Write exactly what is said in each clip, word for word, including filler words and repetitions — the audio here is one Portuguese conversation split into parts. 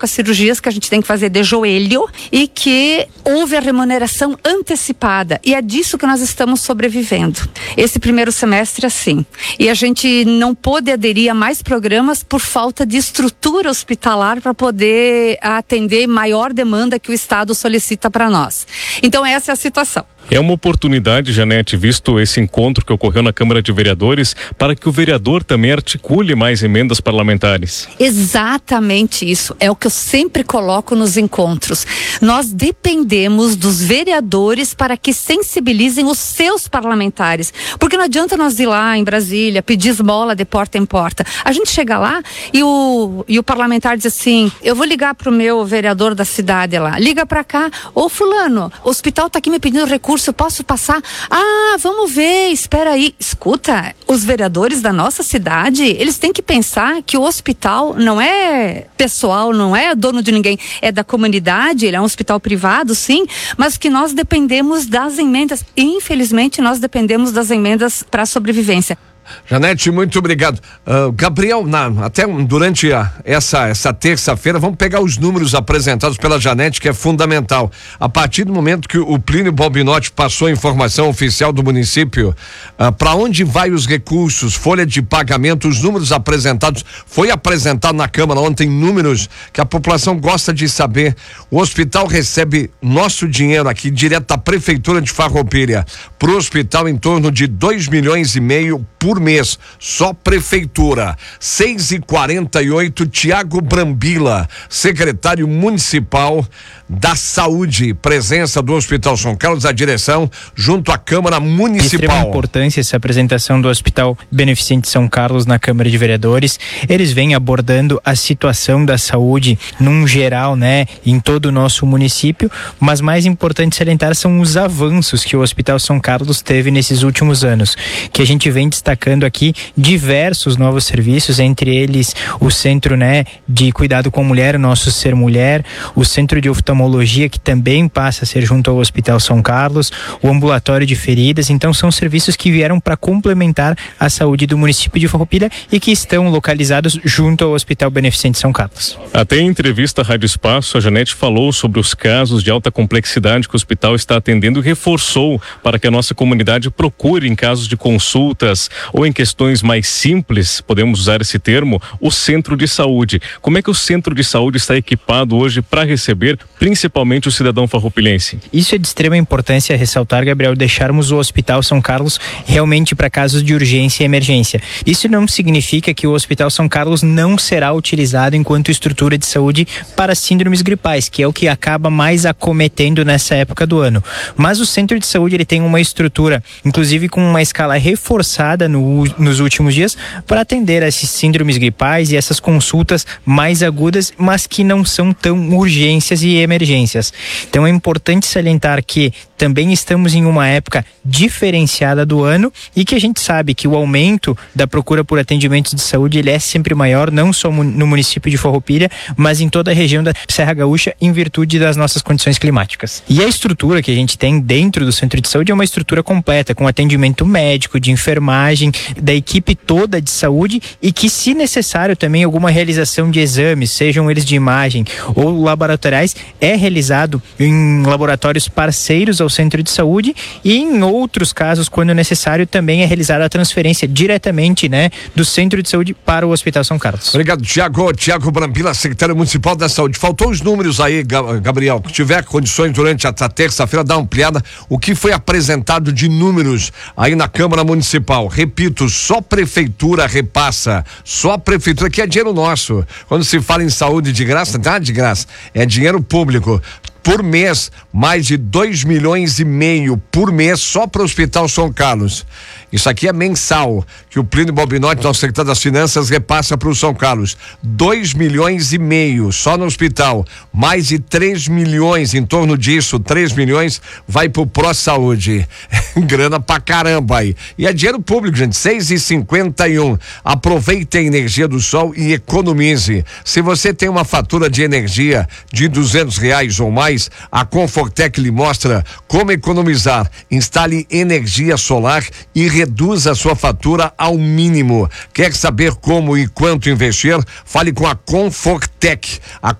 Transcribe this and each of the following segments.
poucas cirurgias que a gente tem que fazer de joelho e que houve a remuneração antecipada. E é disso que nós estamos sobrevivendo. Esse primeiro semestre, assim. E a gente não pôde aderir a mais programas por falta de estrutura hospitalar para poder atender maior demanda que o Estado solicita para nós. Então, essa é a situação. É uma oportunidade, Janete, visto esse encontro que ocorreu na Câmara de Vereadores, para que o vereador também articule mais emendas parlamentares. Exatamente isso. É o que eu sempre coloco nos encontros. Nós dependemos dos vereadores para que sensibilizem os seus parlamentares. Porque não adianta nós ir lá em Brasília, pedir esmola de porta em porta. A gente chega lá e o, e o parlamentar diz assim, eu vou ligar para o meu vereador da cidade lá. Liga para cá. Ô fulano, o hospital está aqui me pedindo recurso. Eu posso passar? Ah, vamos ver, espera aí. Escuta, os vereadores da nossa cidade, eles têm que pensar que o hospital não é pessoal, não é dono de ninguém, é da comunidade, ele é um hospital privado, sim, mas que nós dependemos das emendas. Infelizmente, nós dependemos das emendas para a sobrevivência. Janete, muito obrigado. Uh, Gabriel, na, até durante a, essa, essa terça-feira, vamos pegar os números apresentados pela Janete, que é fundamental. A partir do momento que o Plínio Balbinotti passou a informação oficial do município, uh, para onde vai os recursos, folha de pagamento, os números apresentados, foi apresentado na Câmara ontem números que a população gosta de saber. O hospital recebe nosso dinheiro aqui, direto da Prefeitura de Farroupilha, para o hospital em torno de dois milhões e meio por mês, só prefeitura. seis e quarenta e oito, Tiago Brambila, secretário municipal da Saúde, presença do Hospital São Carlos, a direção junto à Câmara Municipal. De extrema importância essa apresentação do Hospital Beneficente São Carlos na Câmara de Vereadores. Eles vêm abordando a situação da saúde num geral, né, em todo o nosso município, mas mais importante salientar são os avanços que o Hospital São Carlos teve nesses últimos anos, que a gente vem destacando aqui diversos novos serviços, entre eles o Centro, né, de Cuidado com a Mulher, o nosso Ser Mulher, o Centro de Oftalmologia, que também passa a ser junto ao Hospital São Carlos, o ambulatório de feridas. Então são serviços que vieram para complementar a saúde do município de Farroupilha e que estão localizados junto ao Hospital Beneficente São Carlos. Até em entrevista à Rádio Espaço, a Janete falou sobre os casos de alta complexidade que o hospital está atendendo e reforçou para que a nossa comunidade procure em casos de consultas ou em questões mais simples, podemos usar esse termo, o centro de saúde. Como é que o centro de saúde está equipado hoje para receber principalmente o cidadão farroupilhense? Isso é de extrema importância ressaltar, Gabriel, deixarmos o Hospital São Carlos realmente para casos de urgência e emergência. Isso não significa que o Hospital São Carlos não será utilizado enquanto estrutura de saúde para síndromes gripais, que é o que acaba mais acometendo nessa época do ano. Mas o centro de saúde ele tem uma estrutura, inclusive com uma escala reforçada no, nos últimos dias, para atender essas síndromes gripais e essas consultas mais agudas, mas que não são tão urgências e emergências. Então é importante salientar que também estamos em uma época diferenciada do ano e que a gente sabe que o aumento da procura por atendimentos de saúde ele é sempre maior, não só no município de Farroupilha, mas em toda a região da Serra Gaúcha, em virtude das nossas condições climáticas. E a estrutura que a gente tem dentro do centro de saúde é uma estrutura completa, com atendimento médico, de enfermagem, da equipe toda de saúde, e que, se necessário, também alguma realização de exames, sejam eles de imagem ou laboratoriais, é realizado em laboratórios parceiros ao centro de saúde, e em outros casos, quando necessário, também é realizada a transferência diretamente, né, do centro de saúde para o Hospital São Carlos. Obrigado, Tiago. Tiago Brambila, secretário municipal da Saúde. Faltou os números aí, Gabriel. Se tiver condições durante essa terça-feira, dá uma ampliada. O que foi apresentado de números aí na Câmara Municipal? Repito, só prefeitura repassa. Só a prefeitura, que é dinheiro nosso. Quando se fala em saúde de graça, não é de graça. É dinheiro público. Por mês, mais de dois milhões e meio por mês só para o Hospital São Carlos. Isso aqui é mensal, que o Plínio Balbinotti, nosso secretário das Finanças, repassa para o São Carlos. Dois milhões e meio só no hospital. Mais de três milhões, em torno disso, três milhões, vai para o Pró Saúde. Grana pra caramba aí. E é dinheiro público, gente. seis e cinquenta e um. Aproveite a energia do sol e economize. Se você tem uma fatura de energia de duzentos reais ou mais, a Confortec lhe mostra como economizar. Instale energia solar e reduz a sua fatura ao mínimo. Quer saber como e quanto investir? Fale com a Confortec. A Confortec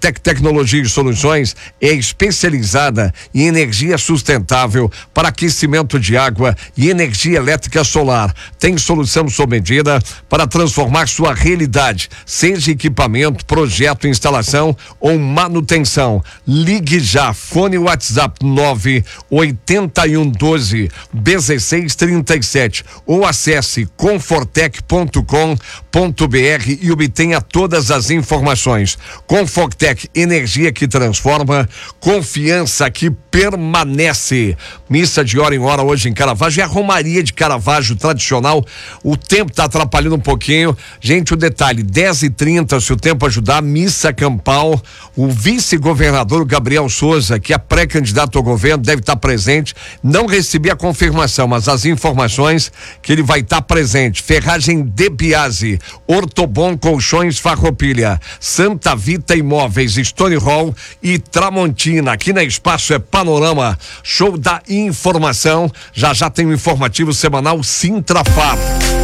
Fortec Tecnologia e Soluções é especializada em energia sustentável para aquecimento de água e energia elétrica solar. Tem solução sob medida para transformar sua realidade, seja equipamento, projeto, instalação ou manutenção. Ligue já, fone WhatsApp nove oitenta e um doze dezesseis trinta e sete ou acesse confortec ponto com ponto br e obtenha todas as informações. Confortec, energia que transforma, confiança que permanece. Missa de hora em hora hoje em Caravaggio, e a Romaria de Caravaggio tradicional. O tempo tá atrapalhando um pouquinho. Gente, o detalhe, dez e trinta, se o tempo ajudar, missa campal. O vice-governador Gabriel Souza, que é pré-candidato ao governo, deve estar presente. Não recebi a confirmação, mas as informações que ele vai estar presente. Ferragem De Biasi, Ortobon Colchões Farroupilha, Santa Vita Imóveis, Stone Hall e Tramontina. Aqui na Espaço é Panorama, show da informação. Já já tem o informativo semanal Sintrafar.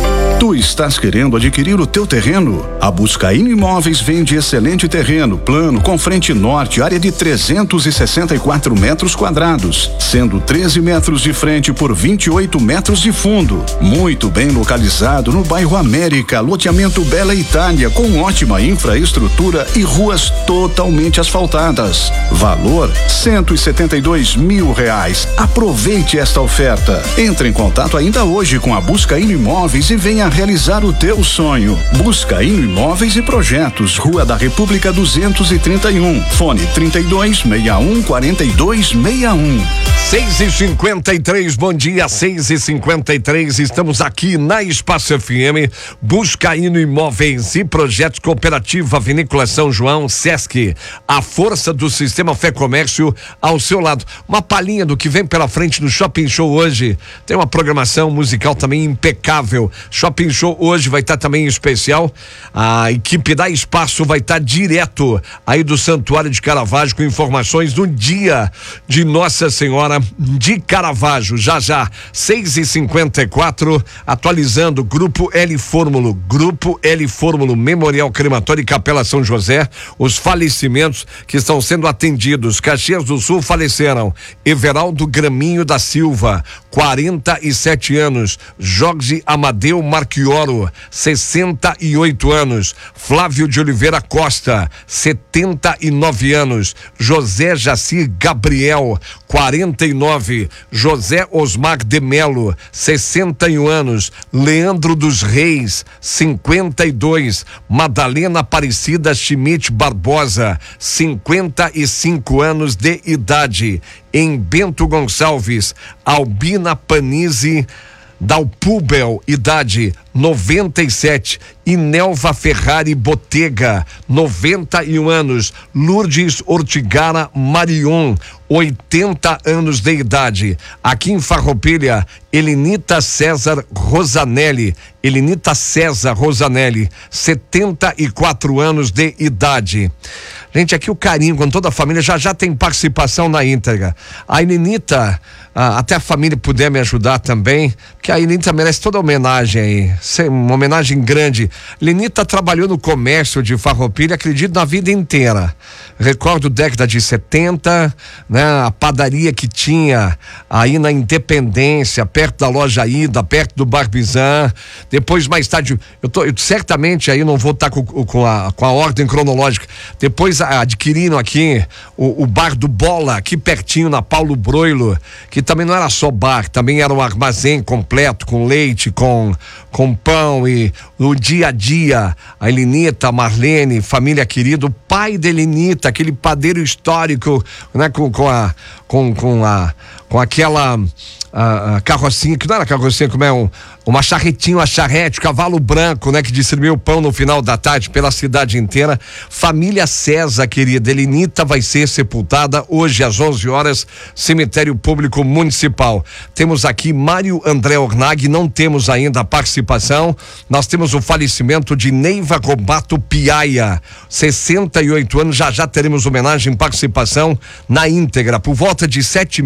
Tu estás querendo adquirir o teu terreno? A Buscaíno Imóveis vende excelente terreno, plano, com frente norte, área de trezentos e sessenta e quatro metros quadrados, sendo treze metros de frente por vinte e oito metros de fundo. Muito bem localizado no bairro América, loteamento Bela Itália, com ótima infraestrutura e ruas totalmente asfaltadas. Valor cento e setenta e dois mil reais. Aproveite esta oferta. Entre em contato ainda hoje com a Buscaíno Imóveis e venha realizar o teu sonho. Buscaíno Imóveis e Projetos, Rua da República duzentos e trinta e um, fone trinta e dois, sessenta e um, quarenta e dois, sessenta e um. seis e cinquenta e três, bom dia, seis e cinquenta e três, estamos aqui na Espaço F M, Buscaíno Imóveis e Projetos, Cooperativa Vinícola São João, Sesc, a força do sistema Fé Comércio ao seu lado. Uma palhinha do que vem pela frente no Shopping Show hoje, tem uma programação musical também impecável. Shopping Show hoje vai estar também em especial, a equipe da Espaço vai estar direto aí do Santuário de Caravaggio com informações do dia de Nossa Senhora de Caravaggio. Já já, seis e cinquenta e quatro, atualizando Grupo L Fórmulo, Grupo L Fórmulo, Memorial Crematório e Capela São José, os falecimentos que estão sendo atendidos. Caxias do Sul faleceram Everaldo Graminho da Silva, quarenta e sete anos, Jorge Amadeu Marchioro, sessenta e oito anos, Flávio de Oliveira Costa, setenta e nove anos, José Jacir Gabriel, quarenta e nove, José Osmar de Melo, sessenta e um anos, Leandro dos Reis, cinquenta e dois, Madalena Aparecida Schmidt Barbosa, cinquenta e cinco anos de idade. Em Bento Gonçalves, Albina Panizzi Dalpubel, idade noventa e sete, Inelva Ferrari Botega, noventa e um anos, Lourdes Ortigara Marion, oitenta anos de idade. Aqui em Farroupilha, Elenita César Rosanelli, Elenita César Rosanelli, setenta e quatro anos de idade. Gente, aqui o carinho com toda a família, já já tem participação na íntegra. A Elenita, ah, até a família puder me ajudar também, porque a Elenita merece toda a homenagem aí, uma homenagem grande. Lenita trabalhou no comércio de Farroupilha, acredito, na vida inteira. Recordo década de setenta, né? A padaria que tinha aí na Independência, perto da loja Ida, perto do Barbizan. Depois, mais tarde, eu tô, eu, certamente aí não vou estar com, com, a, com a ordem cronológica. Depois adquiriram aqui o, o bar do Bola, aqui pertinho na Paulo Broilo, que também não era só bar, também era um armazém completo, com leite, com, com pão, e no dia a dia, a Elenita, a Marlene, família querida, o pai da Elenita, aquele padeiro histórico, né, com, com a, com, com a, com aquela a, a carrocinha, que não era carrocinha, como é um, uma charretinha, uma charrete, cavalo branco, né, que distribuiu o pão no final da tarde pela cidade inteira. Família César, querida, Elenita vai ser sepultada hoje às onze horas, cemitério público municipal. Temos aqui Mário André Ornag, não temos ainda a participação. Nós temos o falecimento de Neiva Robato Piaia, sessenta e oito anos. Já já teremos homenagem e participação na íntegra. Por volta de sete e meia,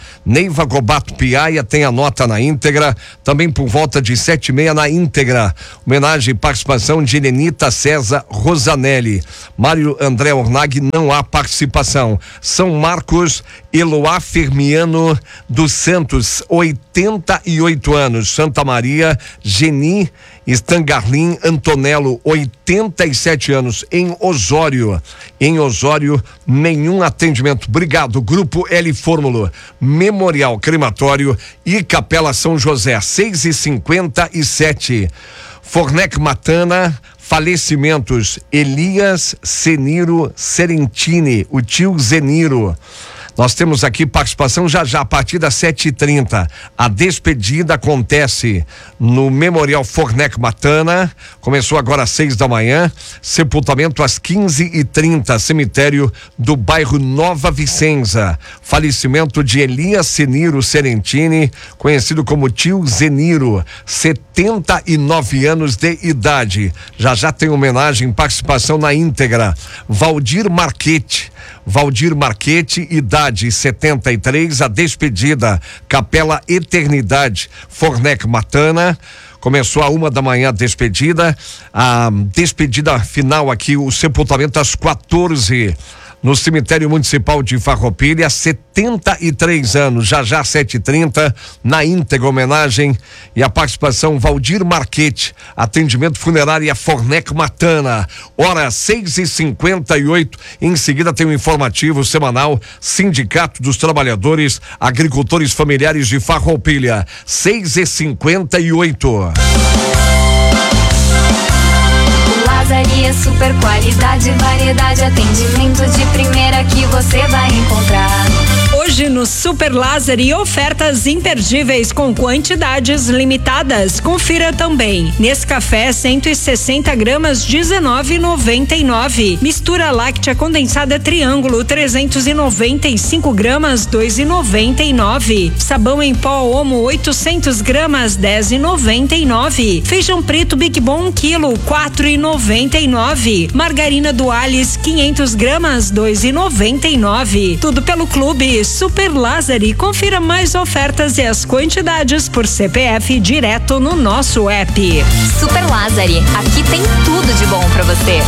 Neiva Gobato Piaia tem a nota na íntegra, também por volta de sete e meia na íntegra. Homenagem e participação de Helenita César Rosanelli. Mário André Ornag não há participação. São Marcos, Eloá Fermiano dos Santos, oitenta e oito anos. Santa Maria, Geni Stangarlin Antonello, oitenta e sete anos, em Osório. Em Osório, nenhum atendimento. Obrigado. Grupo L Fórmula, Memorial Crematório e Capela São José, seis e cinquenta e sete. Fornec Matana, falecimentos, Elias Seniro Serentini, o tio Zeniro. Nós temos aqui participação já já, a partir das sete e trinta. A despedida acontece no Memorial Fornec Matana. Começou agora às seis da manhã. Sepultamento às quinze e trinta. Cemitério do bairro Nova Vicenza. Falecimento de Elias Seniro Serentini, conhecido como tio Zeniro, setenta e nove anos de idade. Já já tem homenagem, participação na íntegra. Valdir Marchetti. Valdir Marchetti, idade setenta e três, a despedida, Capela Eternidade, Fornec Matana. Começou a uma da manhã a despedida, a despedida final aqui, o sepultamento às quatorze, no cemitério municipal de Farroupilha, setenta e três anos, já já sete e trinta, na íntegra homenagem e a participação Valdir Marchetti, atendimento funerária Fornec Matana, hora seis e cinquenta e oito. Em seguida tem o um informativo semanal Sindicato dos Trabalhadores Agricultores Familiares de Farroupilha, seis e cinquenta e oito. Lazaria, super qualidade, variedade, atendimento de primeira que você vai encontrar. Hoje no Super Lázari, ofertas imperdíveis com quantidades limitadas. Confira também. Nescafé cento e sessenta gramas, dezenove e noventa e nove. Mistura láctea condensada Triângulo trezentos e noventa e cinco gramas, dois e noventa e nove. Sabão em pó Omo oitocentos gramas, dez e noventa e nove. Feijão preto Big Bom um quilo, quatro e noventa e nove. Margarina Dualis quinhentos gramas, dois e noventa e nove. Tudo pelo Clube Super Lázari. Confira mais ofertas e as quantidades por C P F direto no nosso app. Super Lázari, aqui tem tudo de bom pra você.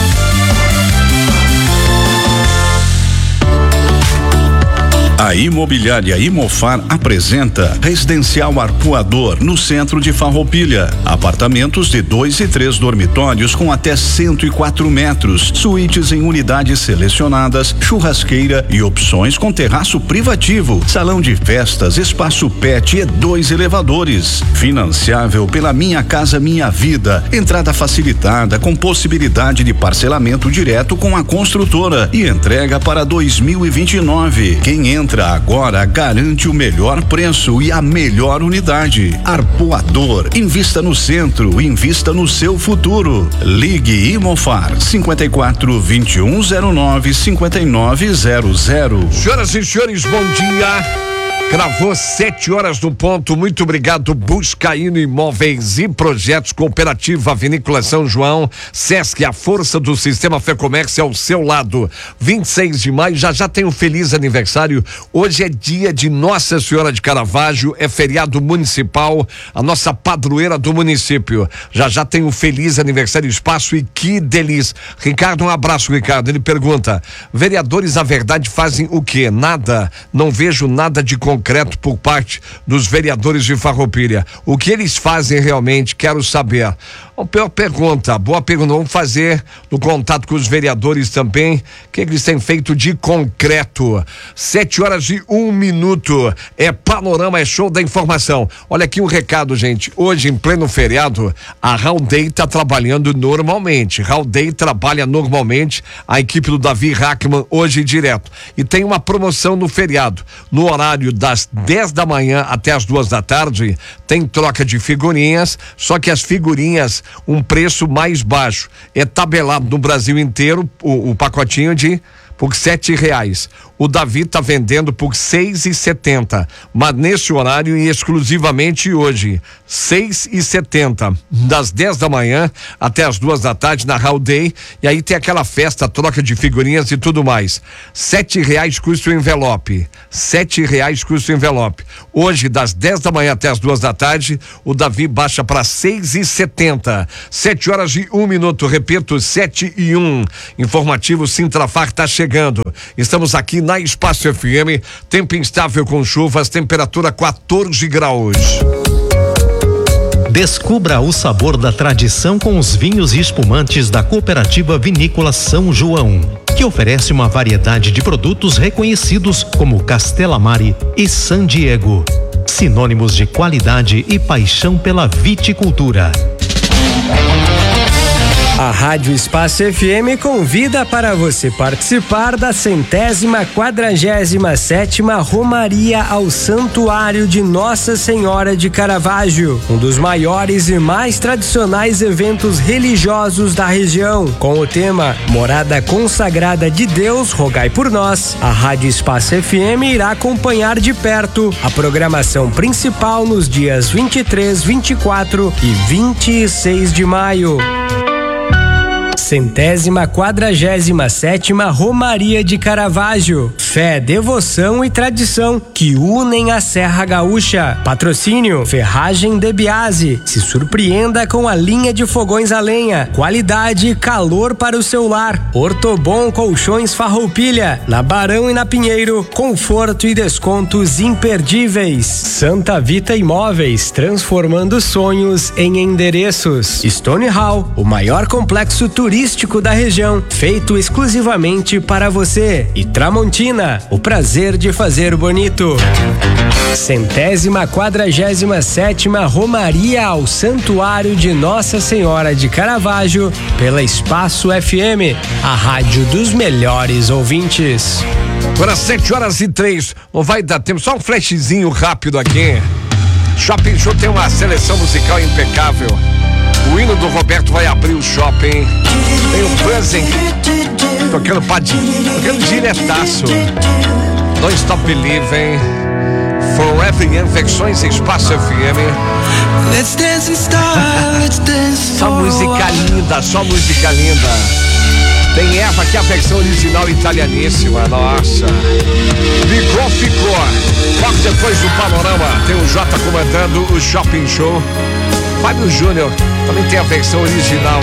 A Imobiliária Imofar apresenta Residencial Arpoador, no centro de Farroupilha. Apartamentos de dois e três dormitórios com até cento e quatro metros, suítes em unidades selecionadas, churrasqueira e opções com terraço privativo, salão de festas, espaço pet e dois elevadores. Financiável pela Minha Casa Minha Vida. Entrada facilitada com possibilidade de parcelamento direto com a construtora e entrega para dois mil e vinte e nove. Quem entra agora garante o melhor preço e a melhor unidade. Arpoador, invista no centro, invista no seu futuro. Ligue Imofar cinquenta e quatro, vinte e um zero nove, cinquenta e nove zero zero. Senhoras e senhores, bom dia. Gravou sete horas no ponto. Muito obrigado, Buscaíno Imóveis e Projetos, Cooperativa Vinícola São João, Sesc, a força do sistema Fé Comércio ao seu lado. vinte e seis de maio, já já tem um feliz aniversário. Hoje é dia de Nossa Senhora de Caravaggio, é feriado municipal, a nossa padroeira do município. Já já tem um feliz aniversário, espaço, e que delícia. Ricardo, um abraço, Ricardo. Ele pergunta: vereadores, na verdade, fazem o quê? Nada. Não vejo nada de concreto por parte dos vereadores de Farroupilha. O que eles fazem realmente? Quero saber. Boa pergunta, boa pergunta. Vamos fazer no contato com os vereadores também. O que eles têm feito de concreto? Sete horas e um minuto. É Panorama, é show da informação. Olha aqui um recado, gente. Hoje, em pleno feriado, a Raudei está trabalhando normalmente. Raudei trabalha normalmente. A equipe do Davi Hackman hoje direto. E tem uma promoção no feriado. No horário das dez da manhã até as duas da tarde, tem troca de figurinhas, só que as figurinhas um preço mais baixo. É tabelado no Brasil inteiro o, o pacotinho de por sete reais. O Davi tá vendendo por seis e setenta, mas nesse horário e exclusivamente hoje, seis e setenta, das dez da manhã até as duas da tarde na Hall Day, e aí tem aquela festa, troca de figurinhas e tudo mais. Sete reais custa o envelope, sete reais custa o envelope. Hoje, das dez da manhã até as duas da tarde, o Davi baixa para seis e setenta. Sete horas e um minuto, repito, sete e um. Informativo Sintrafar tá chegando. Estamos aqui na Espaço F M, tempo instável com chuvas, temperatura quatorze graus. Descubra o sabor da tradição com os vinhos e espumantes da Cooperativa Vinícola São João, que oferece uma variedade de produtos reconhecidos como Castela Mare e San Diego, sinônimos de qualidade e paixão pela viticultura. A Rádio Espaço F M convida para você participar da centésima quadragésima sétima Romaria ao Santuário de Nossa Senhora de Caravaggio, um dos maiores e mais tradicionais eventos religiosos da região. Com o tema Morada Consagrada de Deus, rogai por nós, a Rádio Espaço F M irá acompanhar de perto a programação principal nos dias vinte e três, vinte e quatro e vinte e seis de maio. Centésima quadragésima sétima Romaria de Caravaggio. Fé, devoção e tradição que unem a Serra Gaúcha. Patrocínio Ferragem de Biase. Se surpreenda com a linha de fogões a lenha. Qualidade e calor para o seu lar. Ortobon Colchões Farroupilha. Na Barão e na Pinheiro, conforto e descontos imperdíveis. Santa Vita Imóveis, transformando sonhos em endereços. Stone Hall, o maior complexo turístico da região, feito exclusivamente para você. E Tramontina, o prazer de fazer bonito. Centésima quadragésima sétima Romaria ao Santuário de Nossa Senhora de Caravaggio, pela Espaço F M, a rádio dos melhores ouvintes. Agora sete horas e três, não vai dar tempo, só um flashzinho rápido aqui. Shopping Show tem uma seleção musical impecável. O hino do Roberto vai abrir o shopping. Tem o Buzzing tocando padinho, tocando diretaço. Don't Stop Believing. Forever Young, Versões Espaço F M. Let's dance and start, let's dance. Só música linda, só música linda. Tem Eva, aqui a versão original italianíssima, nossa. Ficou, ficou. Logo depois do Panorama, tem o Jota comandando o Shopping Show. Fábio Júnior também tem a versão original